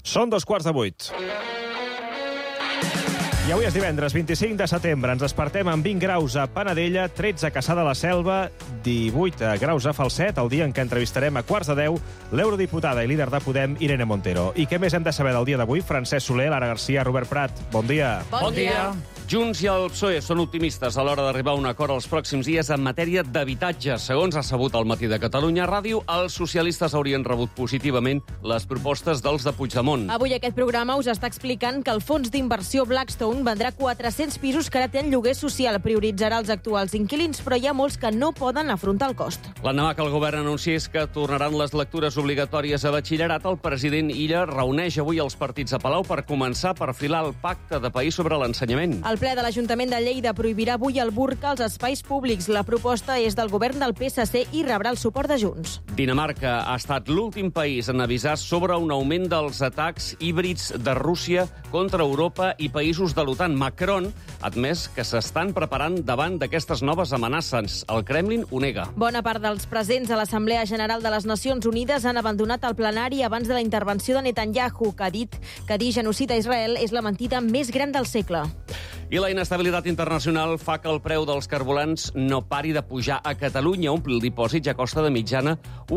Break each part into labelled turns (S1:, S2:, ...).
S1: Són 7:15. I avui és divendres, 25 de setembre. Ens despertem amb 20 graus a Panadella, 13 a Cassà de la Selva, 18 graus a Falset, el dia en què entrevistarem a 9:45 l'eurodiputada i líder de Podem, Irene Montero. I què més hem de saber del dia d'avui? Francesc Soler, Lara Garcia, Robert Prat. Bon dia.
S2: Bon dia. Junts i el PSOE són optimistes a l'hora d'arribar a un acord els pròxims dies en matèria d'habitatge. Segons ha sabut al Matí de Catalunya Ràdio, els socialistes haurien rebut positivament les propostes dels de Puigdemont.
S3: Avui aquest programa us està explicant que el fons d'inversió Blackstone vendrà 400 pisos que ara té en lloguer social. Prioritzarà els actuals inquilins, però hi ha molts que no poden afrontar el cost.
S2: L'endemà que el govern anunciés que tornaran les lectures obligatòries a batxillerat, el president Illa reuneix avui els partits a Palau per començar a perfilar el pacte de país sobre l'ensenyament.
S3: El ple de l'Ajuntament de Lleida prohibirà avui el burca als espais públics. La proposta és del govern del PSC i rebrà el suport de Junts.
S2: Dinamarca ha estat l'últim país en avisar sobre un augment dels atacs híbrids de Rússia contra Europa i països de l'OTAN. Macron ha admès que s'estan preparant davant d'aquestes noves amenaces. El Kremlin ho nega.
S3: Bona part dels presents a l'Assemblea General de les Nacions Unides han abandonat el plenari abans de la intervenció de Netanyahu, que ha dit que dir genocidi a Israel és la mentida més gran del segle.
S2: I la inestabilitat internacional fa que el preu dels carburants no pari de pujar. A Catalunya, omplir el dipòsit ja costa de mitjana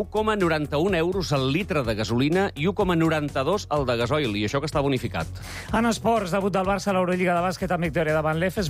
S2: 1,91 euros al litre de gasolina i 1,92 al de gasoil, i això que està bonificat.
S4: En esports, debut del Barça a l'Eurolliga de bàsquet amb victòria davant l'Efes,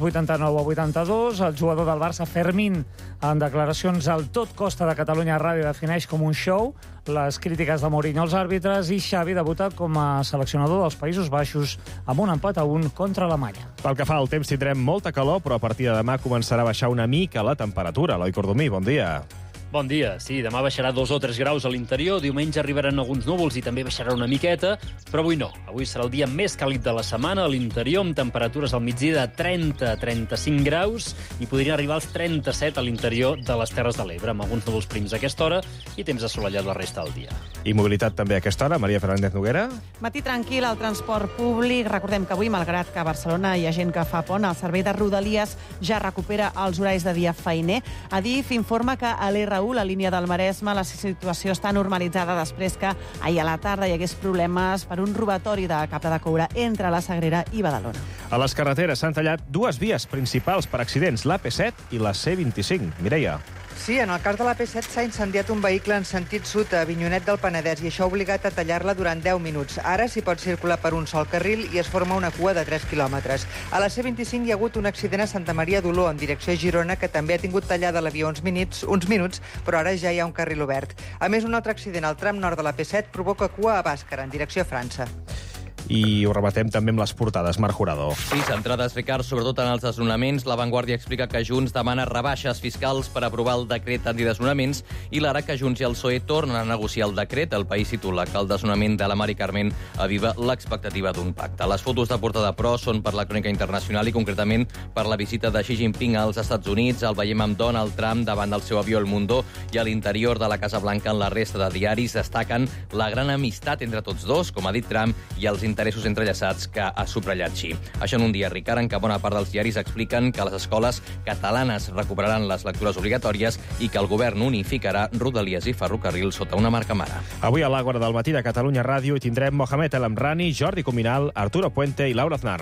S4: 89-82. El jugador del Barça, Fermín, en declaracions al Tot Costa de Catalunya Ràdio, defineix com un show les crítiques de Mourinho als àrbitres, i Xavi debuta com a seleccionador dels Països Baixos amb un empat a 1 contra Alemanya.
S1: Pel que fa al temps, tindrem molta calor, però a partir de demà començarà a baixar una mica la temperatura. Eloi Cordomí, bon dia.
S5: Bon dia. Sí, demà baixarà 2 o 3 graus a l'interior, diumenge arribaran alguns núvols i també baixarà una miqueta, però avui no. Avui serà el dia més càlid de la setmana a l'interior, amb temperatures al migdia de 30 a 35 graus i podrien arribar als 37 a l'interior de les Terres de l'Ebre, amb alguns núvols prims a aquesta hora i temps assolellat la resta del dia.
S1: I mobilitat també a aquesta hora. Maria Fernández Noguera.
S6: Matí tranquil al transport públic. Recordem que avui, malgrat que a Barcelona hi ha gent que fa pont, el servei de Rodalies ja recupera els horaris de dia feiner. Adif informa que a l'R1, la línia del Maresme, la situació està normalitzada després que ahir a la tarda hi hagués problemes per un robatori de cable de coure entre la Sagrera i Badalona.
S1: A les carreteres s'han tallat 2 vies principals per accidents, l'AP7 i la C25. Mireia.
S7: Sí, en el cas de l'AP7 s'ha incendiat un vehicle en sentit sud a Avinyonet del Penedès i això ha obligat a tallar-la durant 10 minuts. Ara s'hi pot circular per un sol carril i es forma una cua de 3 quilòmetres. A la C25 hi ha hagut un accident a Santa Maria d'Oló en direcció a Girona que també ha tingut tallada la via uns minuts, però ara ja hi ha un carril obert. A més, un altre accident al tram nord de l'AP7 provoca cua a Bàscara en direcció a França.
S1: I ho rematem també amb les portades. Marc Jurado.
S8: Sí, centrades, Ricard, sobretot en els desnonaments. La Vanguardia explica que Junts demana rebaixes fiscals per aprovar el decret antidesnonaments i l'ara que Junts i el PSOE tornen a negociar el decret. El País titula que el desnonament de la Mari Carmen aviva l'expectativa d'un pacte. Les fotos de portada, però, són per la crònica internacional i concretament per la visita de Xi Jinping als Estats Units. El veiem amb Donald Trump davant del seu avió El Mundo i a l'interior de la Casa Blanca en la resta de diaris destaquen la gran amistat entre tots dos, com ha dit Trump, i els interessos entrellaçats que ha subratllat Xi. Això en un dia, Ricard, en què bona part dels diaris expliquen que les escoles catalanes recuperaran les lectures obligatòries i que el govern unificarà Rodalies i ferrocarril sota una marca mare.
S1: Avui a l'Àgora del Matí de Catalunya Ràdio hi tindrem Mohamed El Amrani, Jordi Cuminal, Arturo Puente i Laura Aznar.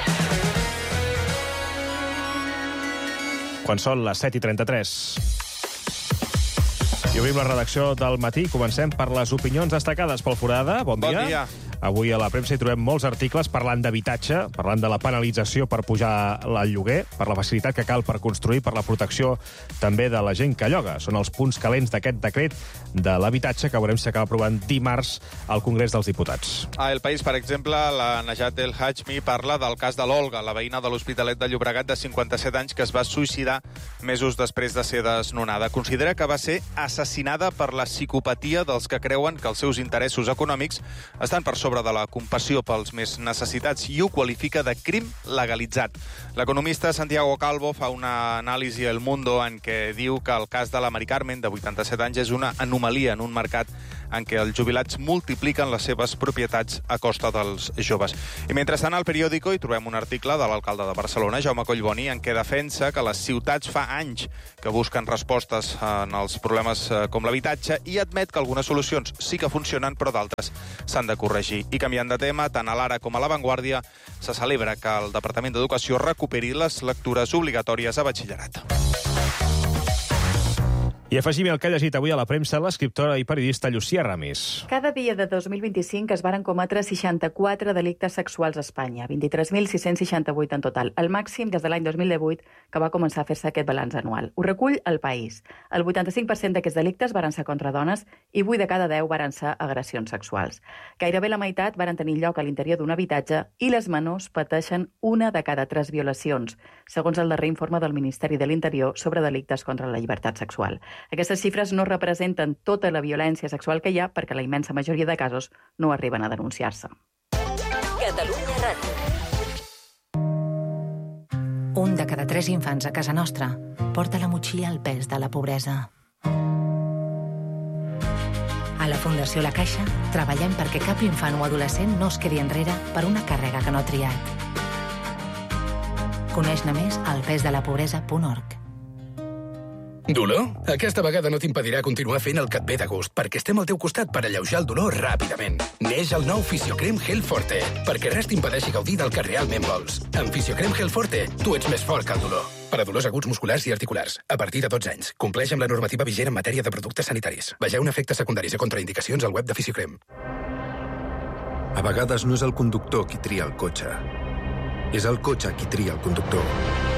S1: Quan són les 7:33. I obrim la redacció del Matí. Comencem per les opinions destacades pel Forada. Bon dia.
S9: Bon dia.
S1: Avui a la premsa hi trobem molts articles parlant d'habitatge, parlant de la penalització per pujar el lloguer, per la facilitat que cal per construir, per la protecció també de la gent que lloga. Són els punts calents d'aquest decret de l'habitatge que veurem si acaba aprovant dimarts al Congrés dels Diputats.
S9: A El País, per exemple, la Najat El Hajmi parla del cas de l'Olga, la veïna de l'Hospitalet de Llobregat de 57 anys que es va suïcidar mesos després de ser desnonada. Considera que va ser assassinada per la psicopatia dels que creuen que els seus interessos econòmics estan per sobre de la compassió pels més necessitats i ho qualifica de crim legalitzat. L'economista Santiago Calvo fa una anàlisi a El Mundo en què diu que el cas de la Mari Carmen, de 87 anys, és una anomalia en un mercat en què els jubilats multipliquen les seves propietats a costa dels joves. I mentrestant, al Periódico hi trobem un article de l'alcalde de Barcelona, Jaume Collboni, en què defensa que les ciutats fa anys que busquen respostes en els problemes com l'habitatge i admet que algunes solucions sí que funcionen, però d'altres s'han de corregir. I canviant de tema, tant a l'Ara com a La Vanguardia, se celebra que el Departament d'Educació recuperi les lectures obligatòries a batxillerat.
S1: I afegim el que ha llegit avui a la premsa l'escriptora i periodista Llucia Ramis.
S10: Cada dia de 2025 es varen cometre 64 delictes sexuals a Espanya, 23.668 en total, el màxim des de l'any 2018, que va començar a fer-se aquest balanç anual. Ho recull El País. El 85% d'aquests delictes varen ser contra dones i 8 de cada 10 varen ser agressions sexuals. Gairebé la meitat varen tenir lloc a l'interior d'un habitatge i les menors pateixen 1 de cada 3 violacions, segons el darrer informe del Ministeri de l'Interior sobre delictes contra la llibertat sexual. Aquestes xifres no representen tota la violència sexual que hi ha perquè la immensa majoria de casos no arriben a denunciar-se.
S11: Catalunya Ràdio. 1 de cada 3 infants a casa nostra porta la motxilla al pes de la pobresa. A la Fundació La Caixa treballem perquè cap infant o adolescent no es quedi enrere per una càrrega que no ha triat. Coneix-ne més al pesdelapobresa.org.
S12: Dolor? Aquesta vegada no t'impedirà continuar fent el que et ve de gust, perquè estem al teu costat per alleujar el dolor ràpidament. Neix el nou Fisiocrem Gel Forte, perquè res t'impedeixi gaudir del que realment vols. Amb Fisiocrem Gel Forte, tu ets més fort que el dolor. Per a dolors aguts musculars i articulars, a partir de 12 anys. Compleix amb la normativa vigent en matèria de productes sanitaris. Vegeu efectes secundaris i contraindicacions al web de Fisiocrem.
S13: A vegades no és el conductor qui tria el cotxe. És el cotxe qui tria el conductor.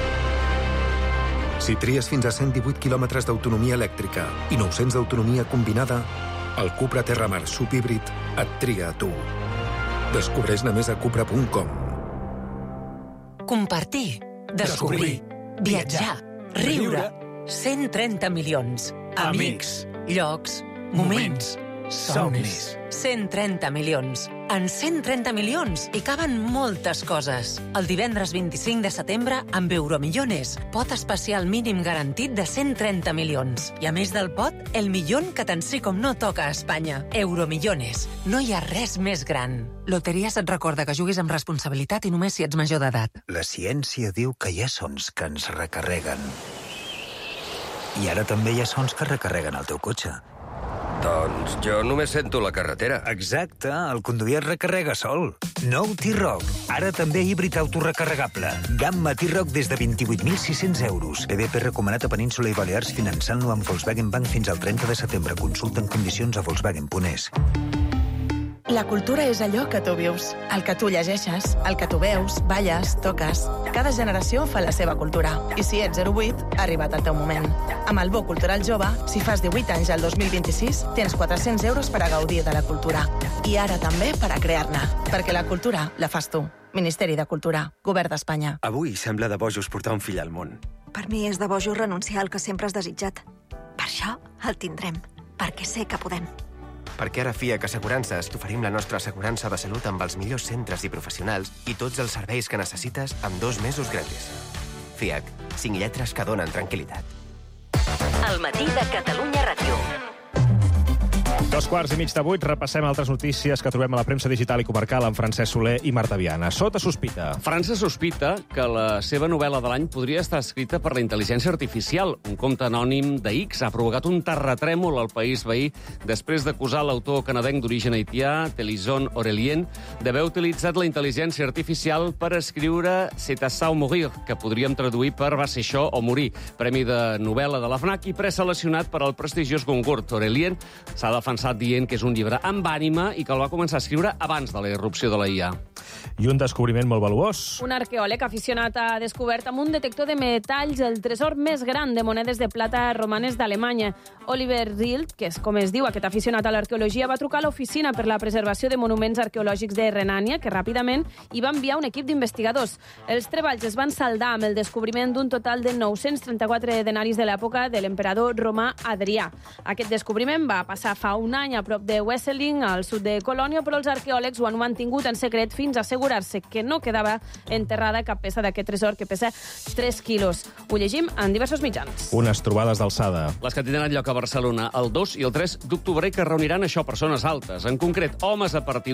S13: Si tries fins a 118 quilòmetres d'autonomia elèctrica i 900 d'autonomia combinada, el Cupra Terramar subhíbrid et tria a tu. Descobreix-ne més a cupra.com.
S11: Compartir, descobrir, viatjar, riure. 130 milions. Amics, llocs, moments, somnis. 130 milions. En 130 milions hi caben moltes coses. El divendres 25 de setembre, amb Euromillones, pot especial mínim garantit de 130 milions. I a més del pot, el millón que tant sí com no toca a Espanya. Euromillones. No hi ha res més gran. Loteries et recorda que juguis amb responsabilitat i només si ets major d'edat.
S14: La ciència diu que hi ha sons que ens recarreguen. I ara també hi ha sons que recarreguen el teu cotxe.
S15: Doncs jo només sento la carretera.
S14: Exacte, el conduir es recarrega sol. Nou T-Roc, ara també híbrid autorecarregable. Gamma T-Roc des de 28.600 euros. BBP recomanat a Península i Balears finançant-lo amb Volkswagen Bank fins al 30 de setembre. Consulta en condicions a Volkswagen.es.
S16: La cultura és allò que tu vius, el que tu llegeixes, el que tu veus, balles, toques. Cada generació fa la seva cultura. I si ets 08, ha arribat el teu moment. Amb el Bo Cultural Jove, si fas 18 anys al 2026, tens 400 euros per a gaudir de la cultura. I ara també per a crear-ne. Perquè la cultura la fas tu. Ministeri de Cultura, Govern d'Espanya.
S17: Avui sembla de bojos portar un fill al món.
S18: Per mi és de bojos renunciar al que sempre has desitjat. Per això el tindrem, perquè sé que podem.
S17: Perquè ara a FIAC Assegurances t'oferim la nostra assegurança de salut amb els millors centres i professionals i tots els serveis que necessites amb 2 mesos gratis. FIAC, 5 lletres que donen tranquil·litat.
S11: El matí de Catalunya Ràdio.
S1: 7:15, repassem altres notícies que trobem a la premsa digital i comarcal amb Francesc Soler i Marta Viana. Sota sospita.
S2: França sospita que la seva novel·la de l'any podria estar escrita per la intel·ligència artificial. Un compte anònim de X ha provocat un terratrèmol al país veí després d'acusar l'autor canadenc d'origen haitià, Telison Aurelien, d'haver utilitzat la intel·ligència artificial per escriure C'est à ça ou mourir, que podríem traduir per Va ser això o morir, premi de novel·la de la FNAC i preseleccionat per al prestigiós Goncourt. Aurelien s'ha defensat dient que és un llibre amb ànima i que el va començar a escriure abans de la irrupció de la IA.
S1: I un descobriment molt valuós.
S3: Un arqueòleg aficionat ha descobert amb un detector de metalls el tresor més gran de monedes de plata romanes d'Alemanya. Oliver Rielt, que és com es diu aquest aficionat a l'arqueologia, va trucar a l'Oficina per la Preservació de Monuments Arqueològics de Renània, que ràpidament hi va enviar un equip d'investigadors. Els treballs es van saldar amb el descobriment d'un total de 934 denaris de l'època de l'emperador romà Adrià. Aquest descobriment va passar fa un un any a prop de Wesseling, al sud de Colònia, però els arqueòlegs ho han mantingut en secret fins a assegurar-se que no quedava enterrada cap peça d'aquest tresor que pesa 3 quilos. Ho llegim en diversos mitjans.
S1: Unes trobades d'alçada.
S2: Les que tindran lloc a Barcelona el 2 i el 3 d'octubre i que reuniran això, persones altes. En concret, homes a partir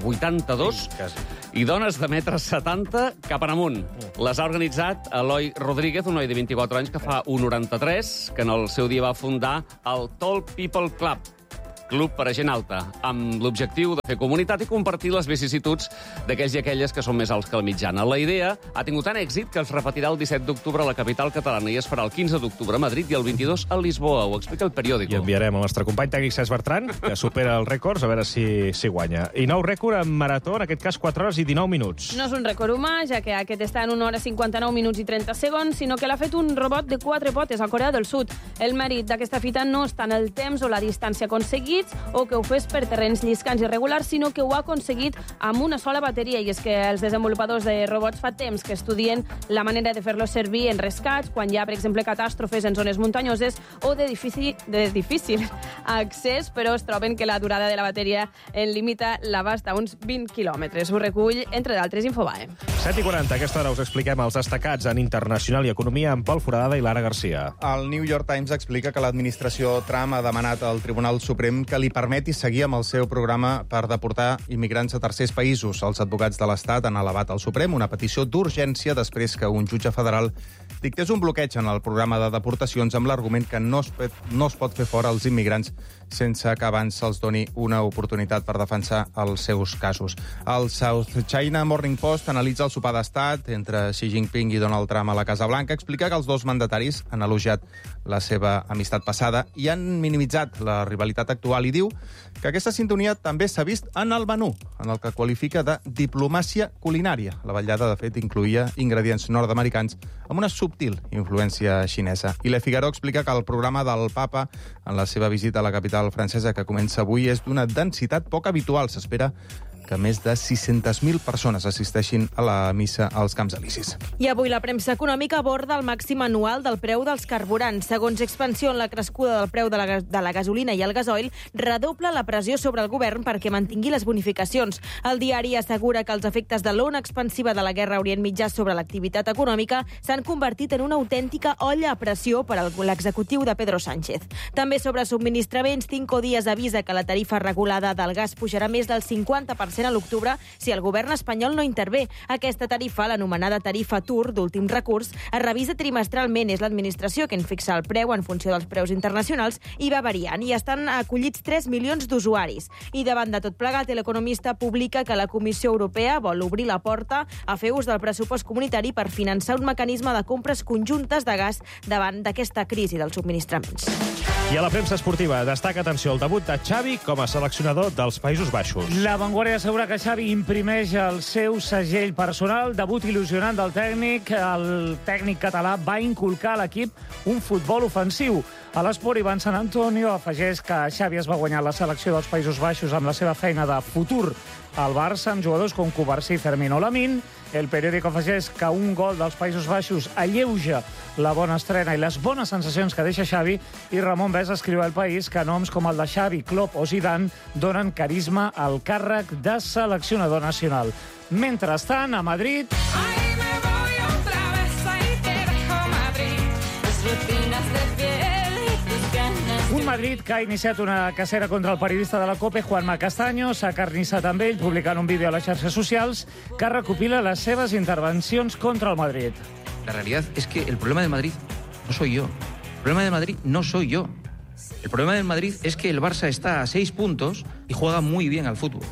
S2: d'1,82 m i dones de 1,70 m cap en amunt. Les ha organitzat Eloi Rodríguez, un noi de 24 anys que fa 1,93, que en el seu dia va fundar el Tall People Club, club per a gent alta, amb l'objectiu de fer comunitat i compartir les vicissituds d'aquells i aquelles que són més alts que la mitjana. La idea ha tingut tant èxit que es repetirà el 17 d'octubre a la capital catalana i es farà el 15 d'octubre a Madrid i el 22 a Lisboa. Ho explica el periòdico.
S1: I enviarem al nostre company tècnic Cesc Bertran, que supera els rècords, a veure si guanya. I nou rècord en marató, en aquest cas 4 hores i 19 minuts.
S3: No és un rècord humà, ja que aquest està en 1 hora 59 minuts i 30 segons, sinó que l'ha fet un robot de 4 potes a Corea del Sud. El mèrit d'aquesta fita no està en el temps o la distància aconseguits o que ho fes per terrenys lliscants irregulars, sinó que ho ha aconseguit amb una sola bateria. I és que els desenvolupadors de robots fa temps que estudien la manera de fer-los servir en rescats, quan hi ha, per exemple, catàstrofes en zones muntanyoses o de difícil accés, però es troben que la durada de la bateria en limita l'abast a uns 20 quilòmetres. Ho recull, entre d'altres, Infobae.
S1: 7:40, a aquesta hora us expliquem els destacats en internacional i economia amb Pol Foradada i Lara Garcia.
S9: El New York Times explica que l'administració Trump ha demanat al Tribunal Suprem que li permeti seguir amb el seu programa per deportar immigrants a tercers països. Els advocats de l'Estat han elevat al Suprem una petició d'urgència després que un jutge federal dictés un bloqueig en el programa de deportacions amb l'argument que no es pot fer fora els immigrants sense que abans se'ls doni una oportunitat per defensar els seus casos. El South China Morning Post analitza el sopar d'estat entre Xi Jinping i Donald Trump a la Casa Blanca. Explica que els dos mandataris han elogiat la seva amistat passada i han minimitzat la rivalitat actual i diu que aquesta sintonia també s'ha vist en el menú, en el que qualifica de diplomàcia culinària. La vetllada, de fet, incloïa ingredients nord-americans amb una subtil influència xinesa. I Le Figaro explica que el programa del papa en la seva visita a la capital francesa, que comença avui, és d'una densitat poc habitual. S'espera que més de 600.000 persones assisteixin a la missa als Camps Elisis.
S19: I avui la premsa econòmica aborda el màxim anual del preu dels carburants. Segons Expansión, la crescuda del preu de la gasolina i el gasoil redobla la pressió sobre el govern perquè mantingui les bonificacions. El diari assegura que els efectes de l'ona expansiva de la guerra a Orient Mitjà sobre l'activitat econòmica s'han convertit en una autèntica olla a pressió per a l'executiu de Pedro Sánchez. També sobre subministraments, Cinco Días avisa que la tarifa regulada del gas pujarà més del 50% a l'octubre si el govern espanyol no intervé. Aquesta tarifa, l'anomenada tarifa TUR d'últim recurs, es revisa trimestralment. És l'administració que en fixa el preu en funció dels preus internacionals i va variant. I estan acollits 3 milions d'usuaris. I davant de tot plegat, l'economista publica que la Comissió Europea vol obrir la porta a fer ús del pressupost comunitari per finançar un mecanisme de compres conjuntes de gas davant d'aquesta crisi dels subministraments.
S1: I a la premsa esportiva destaca, atenció, el debut de Xavi com a seleccionador dels Països Baixos.
S4: La Vanguardia assegura que Xavi imprimeix el seu segell personal. Debut il·lusionant del tècnic. El tècnic català va inculcar a l'equip un futbol ofensiu. A l'Esport, Ivan Sant Antonio afegeix que Xavi es va guanyar la selecció dels Països Baixos amb la seva feina de futur al Barça, amb jugadors com Cubarsí, Fermín o Lamín. El periòdic afegeix que un gol dels Països Baixos alleuja la bona estrena i les bones sensacions que deixa Xavi, i Ramon Bes escriu al País que noms com el de Xavi, Klopp o Zidane donen carisma al càrrec de seleccionador nacional. Mentrestant, a Madrid... Un Madrid que ha iniciat una cacera contra el periodista de la COPE, Juanma Castaño. S'ha carnissat amb ell, publicant un vídeo a les xarxes socials que recopila les seves intervencions contra el Madrid.
S20: La realidad es que el problema del Madrid no soy yo. El problema del Madrid no soy yo. El problema del Madrid es que el Barça está a 6 puntos y juega muy bien al fútbol.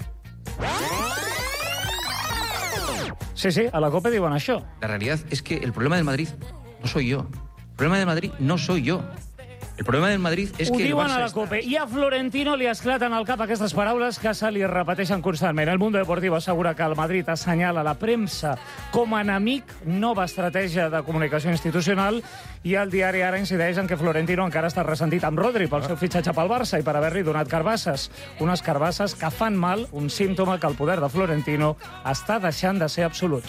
S4: Sí, a la COPE diuen això.
S20: La realidad es que el problema del Madrid no soy yo. El problema del Madrid no soy yo. El problema del Madrid és que el Barça... Ho diuen a la COPE. I a Florentino li esclaten al cap aquestes paraules que se li repeteixen constantment. El Mundo Deportivo assegura que el Madrid assenyala la premsa com a enemic, nova estratègia de comunicació institucional, i el diari Ara incideix en que Florentino encara està ressentit amb Rodri pel seu fitxatge pel Barça i per haver-li donat carbasses. Unes carbasses que fan mal, un símptoma que el poder de Florentino està deixant de ser absolut.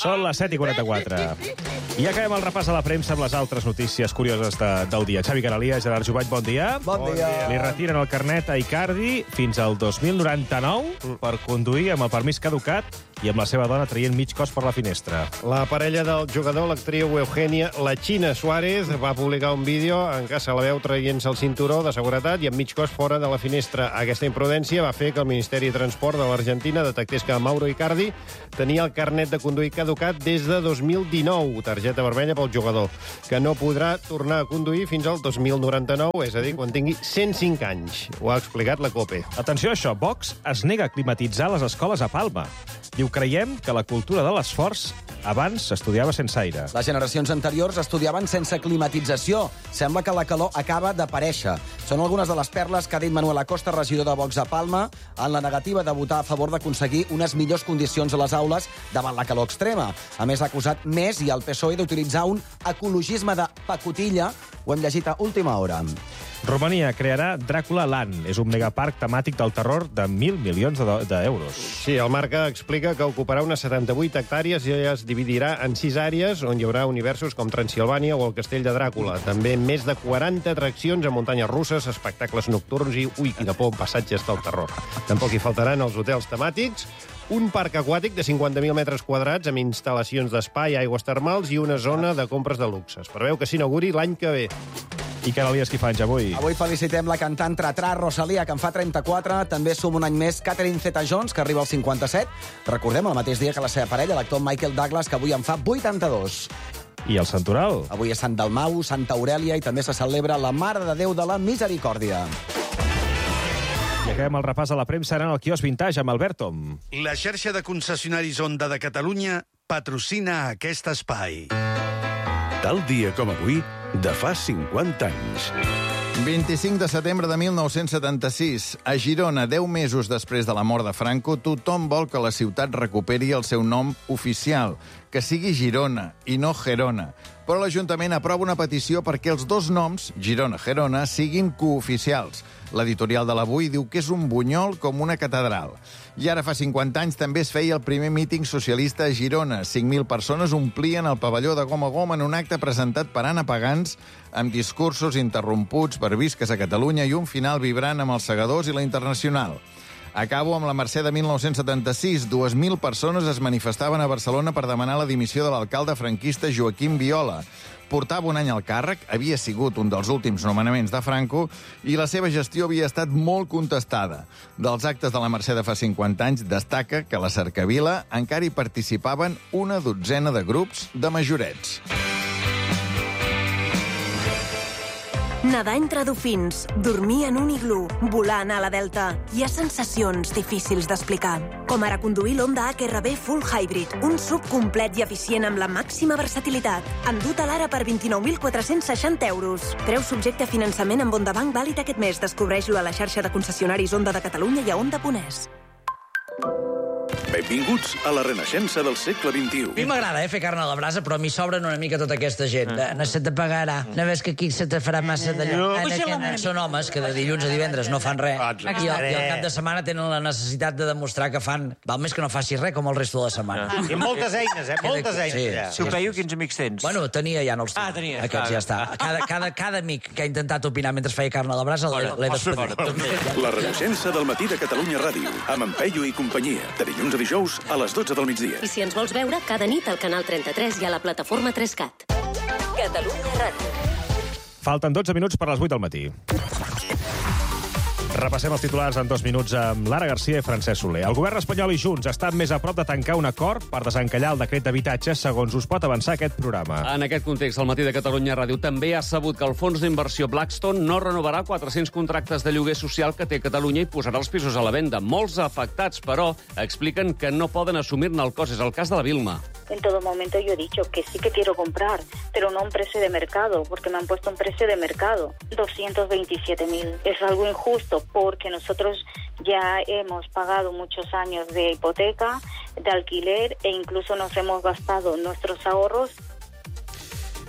S1: Són les 7:44. I acabem el repàs a la premsa amb les altres notícies curioses del dia. Xavi Caralia, Gerard Jubany, bon dia.
S21: Bon dia.
S1: Li retiren el carnet a Icardi fins al 2099 per conduir amb el permís caducat i amb la seva dona traient mig cos per la finestra.
S21: La parella del jugador, l'actriu Eugenia La China Suárez, va publicar un vídeo en què se la veu traient-se el cinturó de seguretat i amb mig cos fora de la finestra. Aquesta imprudència va fer que el Ministeri de Transport de l'Argentina detectés que Mauro Icardi tenia el carnet de conduir caducat des de 2019, targeta vermella pel jugador, que no podrà tornar a conduir fins al 2099, és a dir, quan tingui 105 anys. Ho ha explicat la COPE.
S1: Atenció a això, Vox es nega a climatitzar les escoles a Palma. Diu, creiem que la cultura de l'esforç abans s'estudiava sense aire.
S22: Les generacions anteriors estudiaven sense climatització. Sembla que la calor acaba d'aparèixer. Són algunes de les perles que ha dit Manuel Acosta, regidor de Vox a Palma, en la negativa de votar a favor d'aconseguir unes millors condicions a les aules davant la calor extrema. A més, ha acusat Més i el PSOE d'utilitzar un ecologisme de pacotilla. Ho hem llegit a última hora.
S1: Romania crearà Dràcula Land. És un megaparc temàtic del terror de 1.000 milions d'euros.
S21: Sí, el Marca explica que ocuparà unes 78 hectàrees i es dividirà en 6 àrees on hi haurà universos com Transilvània o el Castell de Dràcula. També més de 40 atraccions a muntanyes russes, espectacles nocturns i, quina por, passatges del terror. Tampoc hi faltaran els hotels temàtics, un parc aquàtic de 50.000 metres quadrats amb instal·lacions d'espai, aigües termals i una zona de compres de luxe. Es preveu que s'inauguri l'any que ve.
S1: I Caralia Esquifanys, avui?
S22: Avui felicitem la cantant Tra-Tra Rosalia, que en fa 34. També suma un any més Catherine Zeta-Jones, que arriba al 57. Recordem el mateix dia que la seva parella, l'actor Michael Douglas, que avui en fa 82.
S1: I el santoral?
S22: Avui és Sant Dalmau, Santa Aurèlia i també se celebra la Mare de Déu de la Misericòrdia.
S1: I acabem el repàs a la premsa en el quiosc Vintage amb Albertom.
S23: La xarxa de concessionaris Honda de Catalunya patrocina aquest espai. Tal dia com avui, de fa 50 anys.
S24: 25 de setembre de 1976. A Girona, 10 mesos després de la mort de Franco, tothom vol que la ciutat recuperi el seu nom oficial, que sigui Girona i no Gerona. Però l'Ajuntament aprova una petició perquè els dos noms, Girona-Gerona, siguin cooficials. L'editorial de l'Avui diu que és un bunyol com una catedral. I ara fa 50 anys també es feia el primer míting socialista a Girona. 5.000 persones omplien el pavelló de Gom a Gom en un acte presentat per Anna Pagans amb discursos interromputs per Visques a Catalunya i un final vibrant amb els segadors i la Internacional. Acabo amb la Mercè de 1976. 2.000 persones es manifestaven a Barcelona per demanar la dimissió de l'alcalde franquista Joaquim Viola. Portava un any al càrrec, havia sigut un dels últims nomenaments de Franco i la seva gestió havia estat molt contestada. Dels actes de la Mercè de fa 50 anys destaca que a la Cercavila encara hi participaven una dotzena de grups de majorets.
S25: Nedar entre dofins, dormir en un iglú, volar a la Delta. Hi ha sensacions difícils d'explicar. Com ara conduir l'Honda HRV Full Hybrid, un SUV complet i eficient amb la màxima versatilitat. Endut a l'ara per 29.460 euros. Preu subjecte a finançament amb Honda Bank vàlid aquest mes. Descobreix-lo a la xarxa de concessionaris Honda de Catalunya i a Honda.es.
S23: Benvinguts a la renaixença del segle XXI.
S26: A mi m'agrada fer carn a la brasa, però a mi sobren una mica tota aquesta gent. No se te pagarà. No ves que aquí se te farà massa d'allò. Són homes que de dilluns a divendres no fan res i al cap de setmana tenen la necessitat de demostrar que fan... Val més que no facis res com el resto de la setmana.
S27: I moltes eines, moltes eines. Si ho creieu, quins amics tens?
S26: Bueno, tenia, ja no els tinc.
S27: Tenies.
S26: Aquests ja està. Cada amic que ha intentat opinar mentre feia carn a la brasa l'he despedit.
S23: La renaixença del matí de Catalunya Ràdio, amb en Peyu i companyia, de dilluns a dijous a les 12 del migdia.
S25: I si ens vols veure, cada nit al canal 33 i a la plataforma 3CAT. Catalunya Ràdio.
S1: Falten 12 minuts per les 8 del matí. Repassem els titulars en 2 minuts amb Lara Garcia i Francesc Soler. El govern espanyol i Junts estan més a prop de tancar un acord per desencallar el decret d'habitatge, segons us pot avançar aquest programa.
S2: En aquest context, el matí de Catalunya Ràdio també ha sabut que el fons d'inversió Blackstone no renovarà 400 contractes de lloguer social que té Catalunya i posarà els pisos a la venda. Molts afectats, però, expliquen que no poden assumir-ne el cost. És el cas de la Vilma.
S28: En todo momento yo he dicho que sí que quiero comprar, pero no un precio de mercado, porque me han puesto un precio de mercado, 227.000. Es algo injusto porque nosotros ya hemos pagado muchos años de hipoteca, de alquiler e incluso nos hemos gastado nuestros ahorros.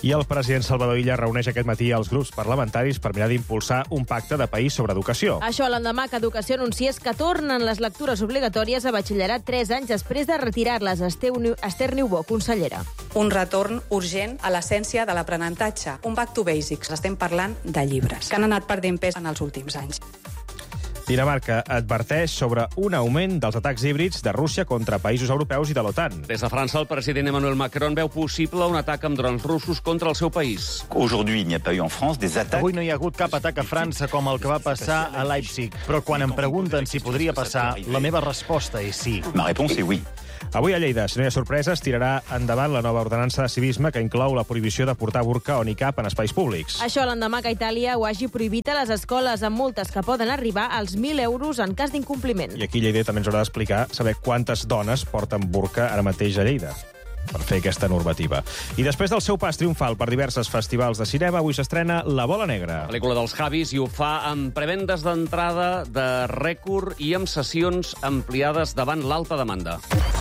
S1: I el president Salvador Illa reuneix aquest matí els grups parlamentaris per mirar d'impulsar un pacte de país sobre educació.
S19: Això l'endemà que Educació anunciés que tornen les lectures obligatòries a batxillerat 3 anys després de retirar-les. Esther Niubó, consellera.
S5: Un retorn urgent a l'essència de l'aprenentatge. Un back to basics. Estem parlant de llibres, que han anat perdent pes en els últims anys.
S1: Dinamarca adverteix sobre un augment dels atacs híbrids de Rússia contra països europeus i de l'OTAN.
S2: Des de França, el president Emmanuel Macron veu possible un atac amb drons russos contra el seu país.
S6: Avui no hi ha hagut cap atac a França com el que va passar a Leipzig, però quan em pregunten si podria passar, la meva resposta és sí.
S1: Avui a Lleida, si no hi ha sorpreses, tirarà endavant la nova ordenança de civisme que inclou la prohibició de portar burca o nicab en espais públics.
S19: Això l'endemà que Itàlia ho hagi prohibit a les escoles, amb multes que poden arribar als 1.000 euros en cas d'incompliment.
S1: I aquí a Lleida també ens haurà d'explicar saber quantes dones porten burca ara mateix a Lleida per fer aquesta normativa. I després del seu pas triomfal per diversos festivals de cinema, avui s'estrena La Bola Negra.
S2: Pel·lícula dels Javis, i ho fa amb prevendes d'entrada de rècord i amb sessions ampliades davant l'alta demanda.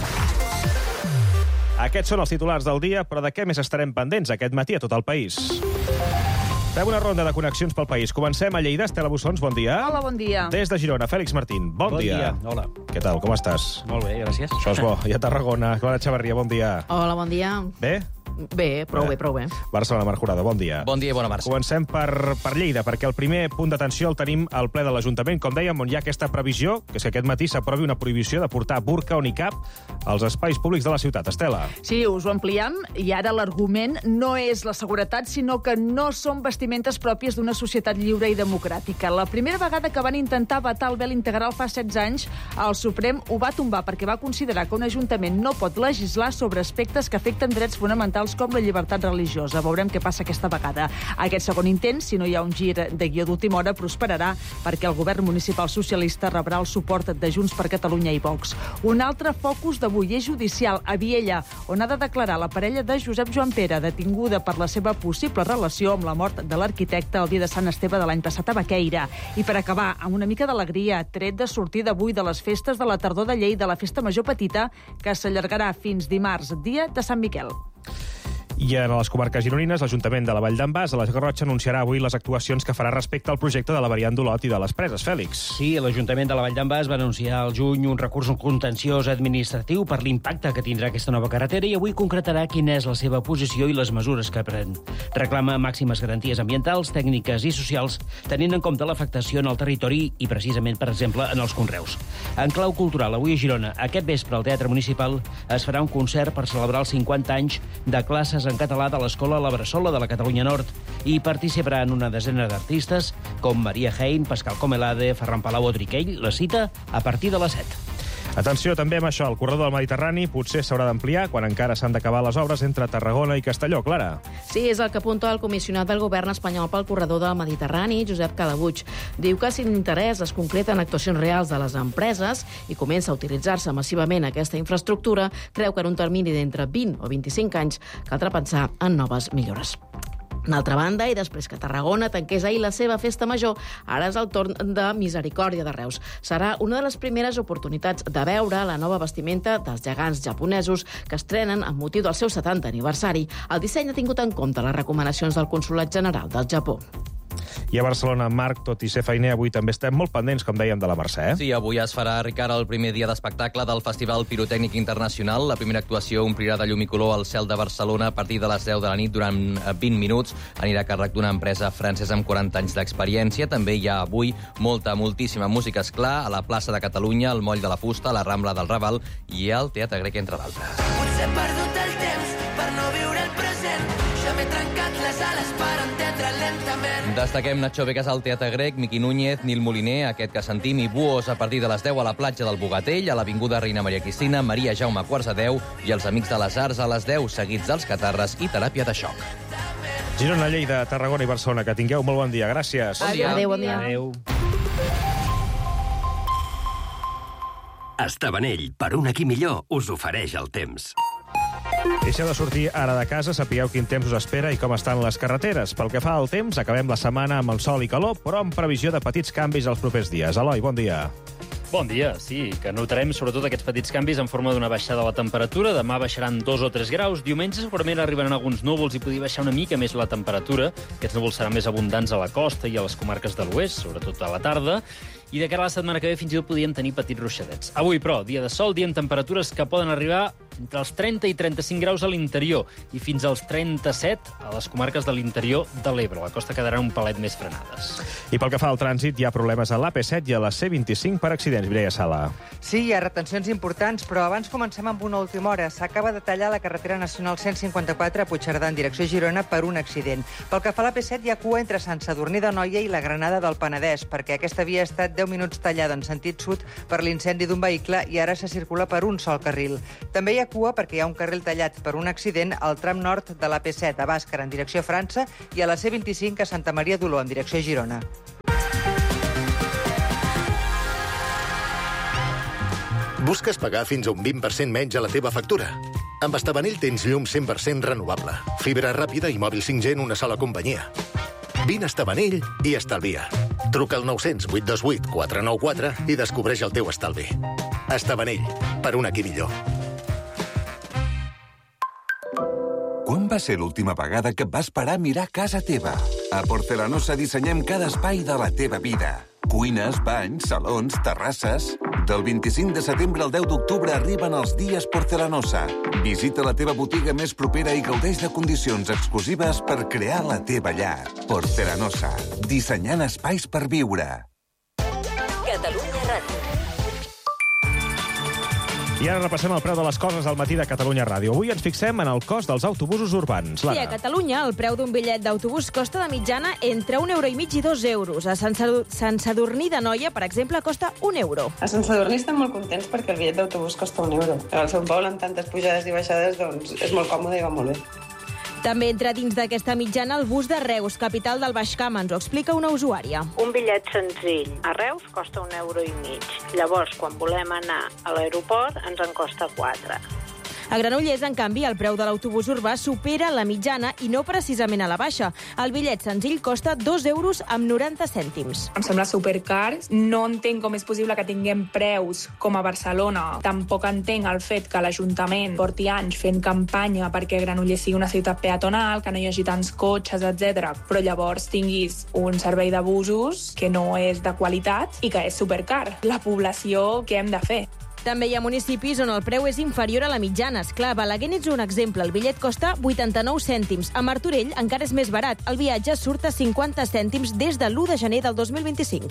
S1: Aquests són els titulars del dia, però de què més estarem pendents aquest matí a tot el país? Fem una ronda de connexions pel país. Comencem a Lleida. Estela Bussons, bon dia.
S7: Hola, bon dia.
S1: Des de Girona, Fèlix Martín, bon dia.
S7: Hola.
S1: Què tal, com estàs?
S7: Molt bé, gràcies.
S1: Això és bo. I a Tarragona, Clara Xavarria, bon dia.
S7: Hola, bon dia.
S1: Bé?
S7: Bé, prou bé.
S1: Barcelona, Marc Jurado, bon dia.
S7: Bon dia i bona marxa.
S1: Comencem per Lleida, perquè el primer punt d'atenció el tenim al ple de l'Ajuntament, com dèiem, on hi ha aquesta previsió, que és que aquest matí s'aprovi una prohibició de portar burca o nicab als espais públics de la ciutat. Estela.
S7: Sí, us ho ampliem, i ara l'argument no és la seguretat, sinó que no són vestimentes pròpies d'una societat lliure i democràtica. La primera vegada que van intentar vetar el vel integral fa 16 anys, el Suprem ho va tombar perquè va considerar que un ajuntament no pot legislar sobre aspectes que afecten drets fonamentals com la llibertat religiosa. Veurem què passa aquesta vegada. Aquest segon intent, si no hi ha un gir de guió d'última hora, prosperarà perquè el govern municipal socialista rebrà el suport de Junts per Catalunya i Vox. Un altre focus d'avui és judicial a Viella, on ha de declarar la parella de Josep Joan Pere, detinguda per la seva possible relació amb la mort de l'arquitecte el dia de Sant Esteve de l'any passat a Baqueira. I per acabar, amb una mica d'alegria, tret de sortir d'avui de les festes de la tardor de Lleida, la festa major petita, que s'allargarà fins dimarts, dia de Sant Miquel.
S1: I en les comarques gironines, l'Ajuntament de la Vall d'en Bas, a la Garrotxa, anunciarà avui les actuacions que farà respecte al projecte de la variant d'Olot i de les Preses. Fèlix.
S7: Sí, l'Ajuntament de la Vall d'en Bas va anunciar al juny un recurs contenciós administratiu per l'impacte que tindrà aquesta nova carretera i avui concretarà quina és la seva posició i les mesures que pren. Reclama màximes garanties ambientals, tècniques i socials, tenint en compte l'afectació en el territori i, precisament, per exemple, en els conreus. En clau cultural, avui a Girona, aquest vespre al Teatre Municipal, es farà un concert per celebrar els 50 anys de classes en català de l'Escola La Bressola de la Catalunya Nord i participaran una desena d'artistes com Maria Hein, Pascal Comelade, Ferran Palau o Triquell. La cita a partir de les 7.
S1: Atenció també amb això, el corredor del Mediterrani potser s'haurà d'ampliar quan encara s'han d'acabar les obres entre Tarragona i Castelló. Clara.
S7: Sí, és el que apunta el comissionat del govern espanyol pel corredor del Mediterrani, Josep Calabuig. Diu que si l'interès es concreta en actuacions reals de les empreses i comença a utilitzar-se massivament aquesta infraestructura, creu que en un termini d'entre 20 o 25 anys caldrà pensar en noves millores. D'altra banda, i després que Tarragona tanqués ahir la seva festa major, ara és el torn de Misericòrdia de Reus. Serà una de les primeres oportunitats de veure la nova vestimenta dels gegants japonesos que estrenen amb motiu del seu 70 aniversari. El disseny ha tingut en compte les recomanacions del Consolat General del Japó.
S1: I a Barcelona, Marc, tot i ser feiner, avui també estem molt pendents, com dèiem, de la Mercè.
S8: Sí, avui es farà, Ricard, el primer dia d'espectacle del Festival Pirotècnic Internacional. La primera actuació omplirà de llum i color al cel de Barcelona a partir de les 10 de la nit durant 20 minuts. Anirà a càrrec d'una empresa francesa amb 40 anys d'experiència. També hi ha avui moltíssima música, esclar, a la plaça de Catalunya, al Moll de la Fusta, a la Rambla del Raval i al Teatre Grec, entre d'altres.
S10: Potser he perdut el temps per no viure el present. Ja m'he trencat les ales per entendre lentament.
S8: Destaquem Nacho Vegas al Teatre Grec, Miqui Núñez, Nil Moliner, aquest que sentim, i Buos a partir de les 10 a la platja del Bogatell, a l'Avinguda Reina Maria Cristina, Maria Jaume a quarts de 10 i els Amics de les Arts a les 10, seguits dels Catarres i Teràpia de Xoc.
S1: Girona, Lleida, Tarragona i Barcelona, que tingueu molt bon dia. Gràcies.
S7: Bon dia. Adéu, bon dia.
S1: Adéu.
S12: Estabanell, per un aquí millor, us ofereix el temps.
S1: Deixeu de sortir ara de casa, sapigueu quin temps us espera i com estan les carreteres. Pel que fa al temps, acabem la setmana amb el sol i calor, però amb previsió de petits canvis els propers dies. Eloi, bon dia.
S3: Bon dia, sí, que notarem sobretot aquests petits canvis en forma d'una baixada de la temperatura. Demà baixaran 2 o 3 graus. Diumenge segurament arribaran alguns núvols i podria baixar una mica més la temperatura. Aquests núvols seran més abundants a la costa i a les comarques de l'oest, sobretot a la tarda. I de cara a la setmana que ve fins i tot podien tenir petits ruixadets. Avui, però, dia de sol, dia amb temperatures que poden arribar entre els 30 i 35 graus a l'interior i fins als 37 a les comarques de l'interior de l'Ebre. La costa quedaran un palet més frenades.
S1: I pel que fa al trànsit, hi ha problemes a l'AP7 i a la C25 per accidents. Mireia Sala.
S11: Sí, hi ha retencions importants, però abans comencem amb una última hora. S'acaba de tallar la carretera nacional 154 a Puigcerdà en direcció a Girona per un accident. Pel que fa a l'AP7, hi ha cua entre Sant Sadurní d'Anoia i la Granada del Penedès, perquè aquesta via ha estat 10 minuts tallada en sentit sud per l'incendi d'un vehicle i ara se circula per un sol carril. També hi ha cua perquè hi ha un carril tallat per un accident al tram nord de l'AP7 a Bàscara en direcció a França i a la C25 a Santa Maria d'Oló en direcció a Girona.
S13: Busques pagar fins a un 20% menys a la teva factura? Amb Estabanell tens llum 100% renovable, fibra ràpida i mòbil 5G en una sola companyia. Vine a Estabanell i estalvia. Truca al 900 828 494 i descobreix el teu estalvi. Estabanell, per un aquí millor.
S14: Quan va ser l'última vegada que et vas parar a mirar casa teva? A Porcelanosa dissenyem cada espai de la teva vida. Cuines, banys, salons, terrasses... Del 25 de setembre al 10 d'octubre arriben els dies Porcelanosa. Visita la teva botiga més propera i gaudeix de condicions exclusives per crear la teva llar. Porcelanosa. Dissenyant espais per viure.
S25: Catalunya Ràdio.
S1: I ara repassem el preu de les coses al matí de Catalunya Ràdio. Avui ens fixem en el cost dels autobusos urbans.
S19: Sí, a Catalunya el preu d'un bitllet d'autobús costa de mitjana entre 1,5 € i 2 euros. A Sant Sadurní d'Anoia, per exemple, costa 1 euro.
S15: A Sant Sadurní estem molt contents perquè el bitllet d'autobús costa 1 euro. Al Sant Pau, amb tantes pujades i baixades, doncs és molt còmode i va molt bé.
S19: També entra dins d'aquesta mitjana el bus de Reus, capital del Baix Camp, ens ho explica una usuària.
S16: Un bitllet senzill a Reus costa 1,5 €. Llavors, quan volem anar a l'aeroport, ens en costa 4.
S19: A Granollers, en canvi, el preu de l'autobús urbà supera la mitjana i no precisament a la baixa. El bitllet senzill costa 2,90 €.
S17: Em sembla supercar. No entenc com és possible que tinguem preus com a Barcelona. Tampoc entenc el fet que l'Ajuntament porti anys fent campanya perquè Granollers sigui una ciutat peatonal, que no hi hagi tants cotxes, etc. Però llavors tinguis un servei de busos que no és de qualitat i que és supercar. La població, què hem de fer?
S19: També hi ha municipis on el preu és inferior a la mitjana. Esclar, Balaguer n'és un exemple. El bitllet costa 89 cèntims. A Martorell encara és més barat. El viatge surt a 50 cèntims des de l'1 de gener del 2025.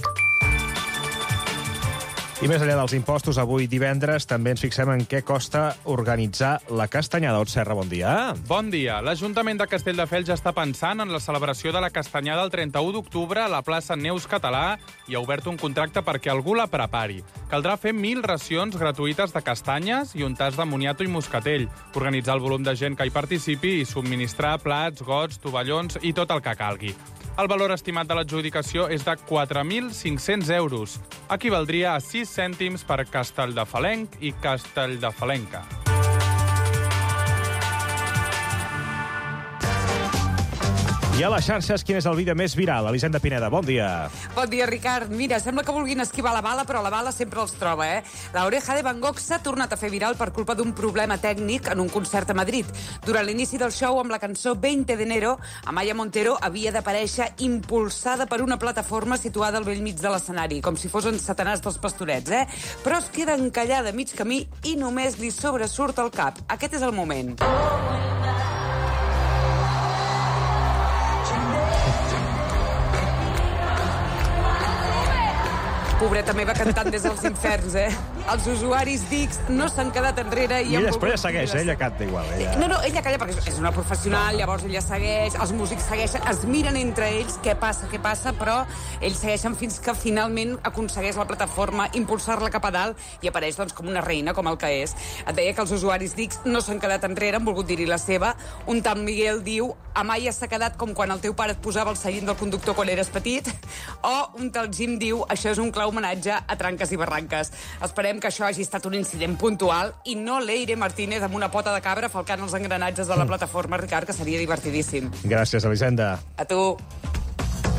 S1: I més enllà dels impostos, avui divendres també ens fixem en què costa organitzar la Castanyada. Serra, bon dia.
S18: Bon dia. L'Ajuntament de Castelldefels ja està pensant en la celebració de la Castanyada el 31 d'octubre a la plaça Neus Català i ha obert un contracte perquè algú la prepari. Caldrà fer 1.000 racions gratuïtes de castanyes i un tas de moniato i moscatell, organitzar el volum de gent que hi participi i subministrar plats, gots, tovallons i tot el que calgui. El valor estimat de l'adjudicació és de 4.500 €. Equivaldria a 6 cèntims per castelldefalenc i castelldefalenca.
S1: I a les xarxes, quin és el vídeo més viral? Elisenda Pineda, bon dia.
S29: Bon dia, Ricard. Mira, sembla que vulguin esquivar la bala, però la bala sempre els troba, eh? La oreja de Van Gogh s'ha tornat a fer viral per culpa d'un problema tècnic en un concert a Madrid. Durant l'inici del show, amb la cançó 20 de enero, Amaya Montero havia d'aparèixer impulsada per una plataforma situada al bell mig de l'escenari, com si fos un Satanàs dels Pastorets, eh? Però es queda encallada a mig camí i només li sobresurt el cap. Aquest és el moment. Pobreta meva cantant des dels inferns, eh? Els usuaris d'X no s'han quedat enrere i
S1: després segueix, ella canta igual.
S29: No, ella calla perquè és una professional, llavors ella segueix, els músics segueixen, es miren entre ells què passa, però ells segueixen fins que finalment aconsegueix la plataforma impulsar-la cap a dalt i apareix doncs, com una reina, com el que és. Et deia que els usuaris d'X no s'han quedat enrere, han volgut dir-hi la seva. Un tal Miguel diu: Amaya s'ha quedat com quan el teu pare et posava el seient del conductor quan eres petit. O un tal Jim diu: això és un clar homenatge a Tranques i Barranques. Esperem que això hagi estat un incident puntual i no l'Eire Martínez amb una pota de cabra falcant els engranatges de la plataforma, Ricard, que seria divertidíssim.
S1: Gràcies, Elisenda.
S29: A tu.